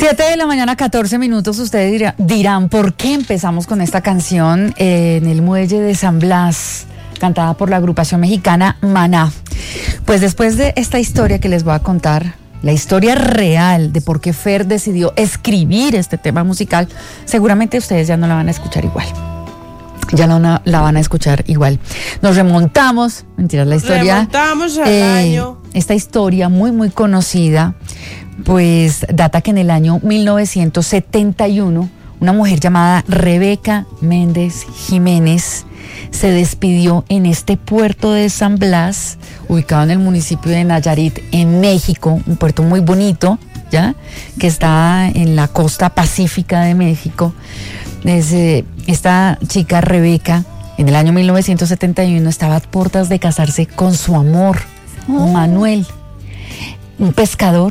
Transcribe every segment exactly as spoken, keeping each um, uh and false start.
Siete de la mañana, catorce minutos. Ustedes dirá, dirán, ¿por qué empezamos con esta canción eh, en el muelle de San Blas, cantada por la agrupación mexicana Maná? Pues después de esta historia que les voy a contar, la historia real de por qué Fer decidió escribir este tema musical, seguramente ustedes ya no la van a escuchar igual. Ya no la, la van a escuchar igual. Nos remontamos, mentiras, la historia. Remontamos al eh, año. Esta historia muy, muy conocida, pues data que en el año mil novecientos setenta y uno, una mujer llamada Rebeca Méndez Jiménez se despidió en este puerto de San Blas, ubicado en el municipio de Nayarit, en México, un puerto muy bonito, ¿ya? Que está en la costa pacífica de México. Es, eh, esta chica Rebeca, en el año mil novecientos setenta y uno, estaba a puertas de casarse con su amor, oh. Manuel, un pescador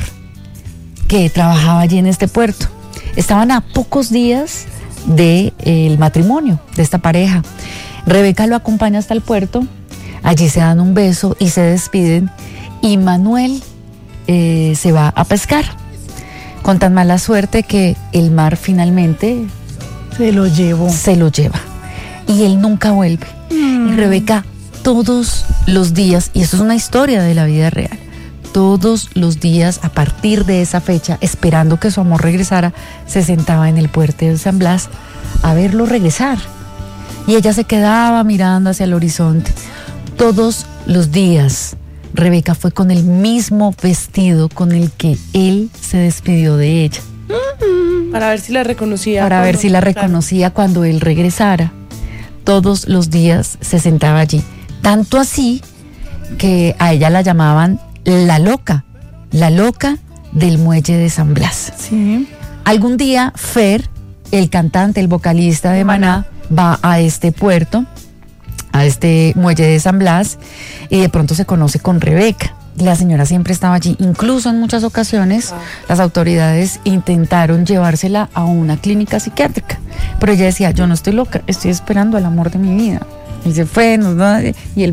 que trabajaba allí en este puerto. Estaban a pocos días del eh, matrimonio de esta pareja. Rebeca lo acompaña hasta el puerto, allí se dan un beso y se despiden, y Manuel eh, se va a pescar, con tan mala suerte que el mar finalmente se lo llevó. Se lo lleva, y él nunca vuelve. Mm. Y Rebeca todos los días, y esto es una historia de la vida real, todos los días a partir de esa fecha, esperando que su amor regresara, se sentaba en el puerto de San Blas a verlo regresar. Y ella se quedaba mirando hacia el horizonte. Todos los días, Rebeca fue con el mismo vestido con el que él se despidió de ella. Para ver si la reconocía. Para ver si la reconocía cuando él regresara. Todos los días se sentaba allí. Tanto así que a ella la llamaban la loca, la loca del muelle de San Blas. Sí. Algún día Fer, el cantante, el vocalista de Maná, va a este puerto, a este muelle de San Blas, y de pronto se conoce con Rebeca. La señora siempre estaba allí. Incluso en muchas ocasiones ah. las autoridades intentaron llevársela a una clínica psiquiátrica, pero ella decía, yo no estoy loca, estoy esperando el amor de mi vida. Y se fue, ¿no? Y él